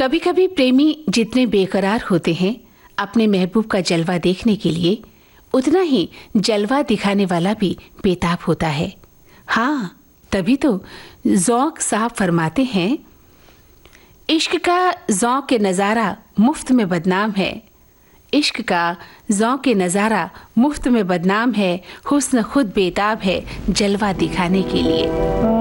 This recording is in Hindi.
कभी कभी प्रेमी जितने बेकरार होते हैं अपने महबूब का जलवा देखने के लिए, उतना ही जलवा दिखाने वाला भी बेताब होता है। हाँ, तभी तो ज़ौक़ साहब फरमाते हैं, इश्क का ज़ौक़ के नज़ारा मुफ्त में बदनाम है, इश्क का ज़ौक़ के नज़ारा मुफ्त में बदनाम है, हुस्न खुद बेताब है जलवा दिखाने के लिए।